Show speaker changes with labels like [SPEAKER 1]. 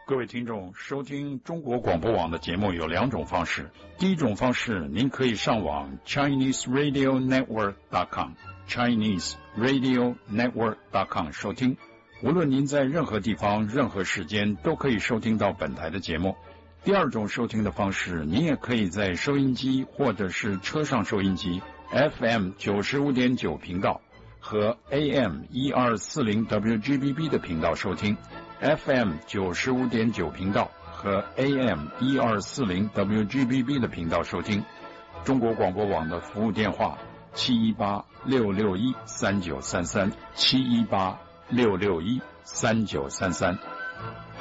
[SPEAKER 1] 各位听众，收听中国广播网的节目有两种方式。第一种方式，您可以上网 ChineseRadioNetwork.com ChineseRadioNetwork.com 收听。无论您在任何地方、任何时间，都可以收听到本台的节目。第二种收听的方式，您也可以在收音机或者是车上收音机 FM 95.9频道和 AM 1240 WGBB 的频道收听。FM 95.9频道和 AM 1240 WGBB 的频道收听。中国广播网的服务电话718-661-3933 718-661-3933。